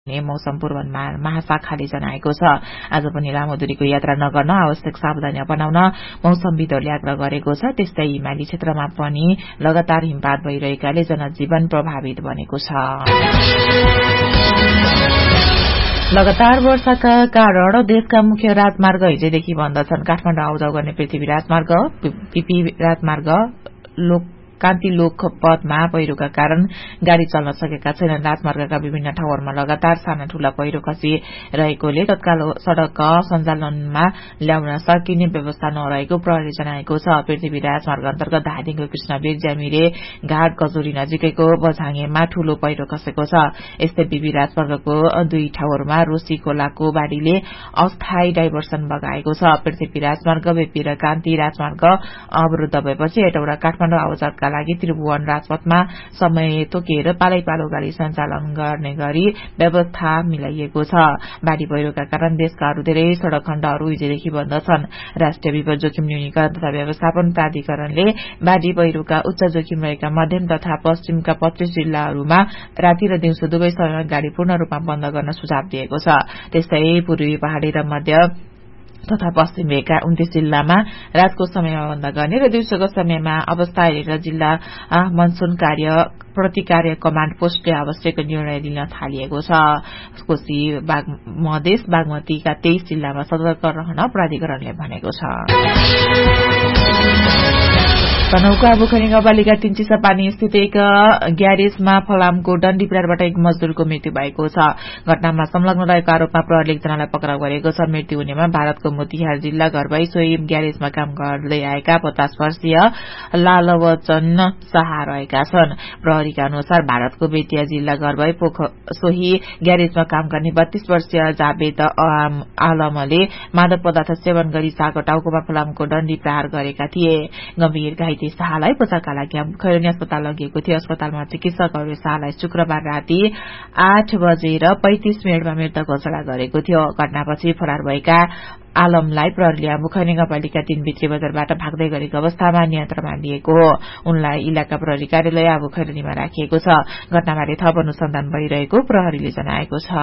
मौसम पूर्वानुमान महाशाखाले जनाएको छ। आज पनि लामो दूरीको यात्रा नगर्न आवश्यक सावधानी अपनाउन मौसमविदहरूले आग्रह गरेको छ। त्यस्तै हिमाली क्षेत्रमा पनि लगातार हिमपात भइरहेकाले जनजीवन प्रभावित बनेको छ। लगातार वर्षाका कारण देशका मुख्य राजमार्ग हिजोदेखि बन्द छन्। काठमाडौँ आउजाउ गर्ने पृथ्वी राजमार्ग, पीपी राजमार्ग, कान्ति लोक पथमा पहिरोका कारण गाड़ी चल्न सकेका छैनन्। राजमार्गका विभिन्न ठाउँहरूमा लगातार साना ठूला पहिरो खसिरहेकोले तत्काल सड़क सञ्चालनमा ल्याउन सकिने व्यवस्था नरहेको प्रहरीले जनाएको छ। पृथ्वी राजमार्ग अन्तर्गत धादिङको कृष्णवीर ज्यामिरे घाट गजोरी नजिकैको बझाङेमा ठूलो पहिरो खसेको छ। यस्तै पीपी राजमार्गको दुई ठाउँहरूमा रोशी खोलाको बाढ़ीले अस्थायी डाइभर्सन बगाएको छ। पृथ्वी राजमार्ग, बेपी र कान्ति राजमार्ग अवरूद्ध भएपछि हेटौडा काठमाडौँ आवाजातका लागि त्रिभुवन राजपथमा समय तोकेर पालै पालो गाड़ी सञ्चालन गर्ने गरी व्यवस्था मिलाइएको छ। बाढ़ी पहिरोका कारण देशका अरू धेरै सड़क खण्डहरू हिजोदेखि बन्द छन्। राष्ट्रिय विपद जोखिम न्यूनीकरण तथा व्यवस्थापन प्राधिकरणले बाढ़ी पहिरोका उच्च जोखिम रहेका मध्यम तथा पश्चिमका 25 जिल्लाहरूमा राति र दिउँसो दुवै समयमा गाड़ी पूर्ण रूपमा बन्द गर्न सुझाव दिएको छ। त्यस्तै पूर्वी पहाड़ी र मध्य तथा पश्चिम भेगका 29 जिल्लामा रातको समयमा बन्द गर्ने र दिउँसोको समयमा अवस्था हेरेर जिल्ला मनसून प्रतिकार्य कमाण्ड पोस्टले आवश्यक निर्णय लिन थालिएको छ। कोशी मधेस बागमतीका 23 जिल्लामा सतर्क रहन प्राधिकरणले भनेको छ। तनहुका बुखरी गाउँपालिका 3 चिसापानी स्थित एक ग्यारेजमा फलामको डन्डी प्रहारबाट एक मजदूरको मृत्यु भएको छ। घटनामा संलग्न रहेको आरोपमा प्रहरीले एकजनालाई पक्राउ गरेको छ। मृत्यु हुनेमा भारतको मोतिहार जिल्ला घरबाई सोही ग्यारेजमा काम गर्दै आएका 50 वर्षीय लालवचन शाह रहेका छन्। प्रहरीका अनुसार भारतको बेतिया जिल्ला घरबाई सोही ग्यारेजमा काम गर्ने 32 वर्षीय जावेद आलमले मादक पदार्थ सेवन गरी शाहको टाउकोमा फलामको डन्डी प्रहार गरेका थिए। गम्भीर घाइते शाहलाई उपचारका लागि खैरनी अस्पताल लगिएको थियो। अस्पतालमा चिकित्सकहरूले शाहलाई शुक्रबार राति 8:35 मृत घोषणा गरेको थियो। घटनापछि फरार भएका आलमलाई प्रहरीले आम्बुखैनी गाउँपालिका 3 भित्री बजारबाट भाग्दै गरेको अवस्थामा नियन्त्रणमा लिएको हो। उनलाई इलाका प्रहरी कार्यालय आम्बुखैनीमा राखिएको छ। घटनाबारे थप अनुसन्धान भइरहेको प्रहरीले जनाएको छ।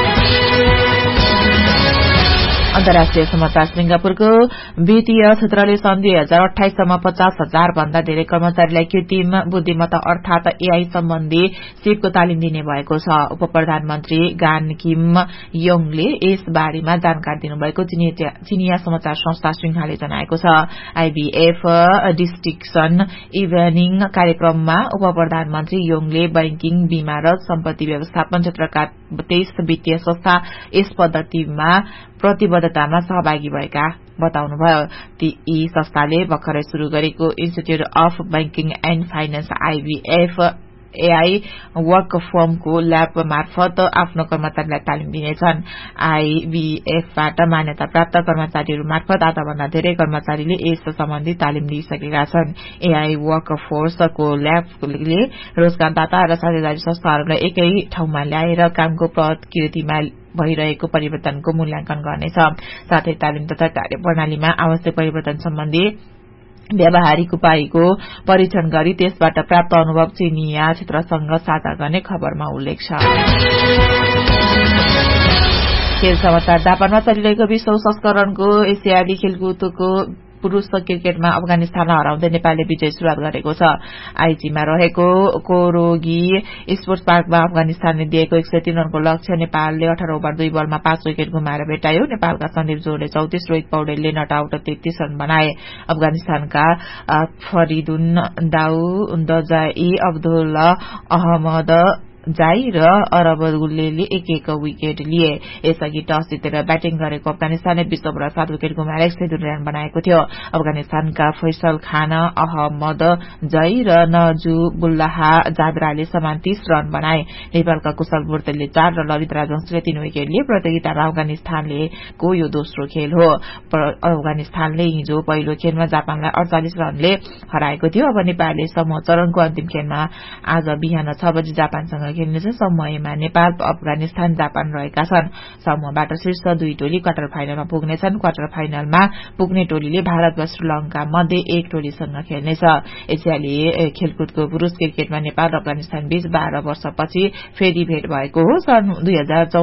अन्तर्राष्ट्रिय समाचार सिंगापुरको वित्तीय क्षेत्रले सन् 2028 सम्म 50,000 भन्दा धेरै कर्मचारीलाई कृत्रिम बुद्धिमत्ता अर्थात एआई सम्बन्धी सिपको तालिम दिने भएको छ। उप प्रधानमन्त्री गान किम योङले यस बारेमा जानकारी दिनुभएको चिनिया समाचार संस्था सिंहाले जनाएको छ। आईबीएफ डिस्टिक्सन इभनिङ कार्यक्रममा उप प्रधानमन्त्री योङले बैंकिङ, बीमा र सम्पत्ति व्यवस्थापन क्षेत्रका 23 वित्तीय संस्था यस पद्धतिमा प्रतिबद्धतामा सहभागी भएका बताउनुभयो। यी संस्थाले भर्खरै शुरू गरेको institute of banking and finance IBF AI वर्कफर्मको lab मार्फत आफ्नो कर्मचारीलाई तालिम दिनेछन्। आईबीएफबाट मान्यता प्राप्त कर्मचारीहरू मार्फत आधाभन्दा धेरै कर्मचारीले यस सम्बन्धी तालिम लिइसकेका छन्। एआई वर्कफोर्सको ल्याबले रोजगारदाता र साझेदारी संस्थाहरूलाई एकै ठाउँमा ल्याएर कामको प्रकृतिमा भइरहेको परिवर्तनको मूल्याङ्कन गर्नेछ। साथै तालिम तथा कार्यप्रणालीमा आवश्यक परिवर्तन सम्बन्धी व्यावहारिक उपायको परीक्षण गरी त्यसबाट प्राप्त अनुभव चिनिया क्षेत्रसँग साझा गर्ने खबरमा उल्लेख छ। खेल समाचार। जापानमा चलिरहेको विश्व संस्करणको एसियाली खेलकुदको पुरूष क्रिकेटमा अफगानिस्तानलाई हराउँदै नेपालले विजय शुरूआत गरेको छ। आइचीमा रहेको कोरोगी स्पोर्ट्स पार्कमा अफगानिस्तानले दिएको 103 रनको लक्ष्य नेपालले 18 ओभर 2 बलमा 5 विकेट गुमाएर भेटायो। नेपालका सन्दीप जोरले 34, रोहित पौडेलले नट आउट 33 रन बनाए। अफगानिस्तानका फरिदुन दाउ दजाई, अब्दुल अहमद जाई र अरब गुल्लेले एक विकेट लिए। यसअघि टस जितेर ब्याटिङ गरेको अफगानिस्तानले 20 ओभरमा 7 विकेट गुमाएर 102 रन बनाएको थियो। अफगानिस्तानका फैसल खान, अहमद जाई र नजुबुल्लाह जाबराले समान 30 रन बनाए। नेपालका कुशल बुर्तेलले 4 र ललित राजवंशीले 3 विकेट लिए। प्रतियोगितामा अफगानिस्तानलेको यो दोस्रो खेल हो। अफगानिस्तानले हिजो पहिलो खेलमा जापानलाई 48 रनले हराएको थियो। अब नेपालले समूह चरणको अन्तिम खेलमा आज बिहान 6 बजे जापानसँग खेल्नेछ। समूहमा नेपाल, अफगानिस्तान, जापान रहेका छन्। समूहबाट शीर्ष 2 टोली क्वार्टर फाइनलमा पुग्नेछन्। क्वार्टर फाइनलमा पुग्ने टोलीले भारत वा श्रीलंका मध्ये एक टोलीसँग खेल्नेछ। एसियाली खेलकुदको पुरूष क्रिकेटमा नेपाल र अफगानिस्तान बीच 12 वर्षपछि फेरि भेट भएको हो। सन् 2014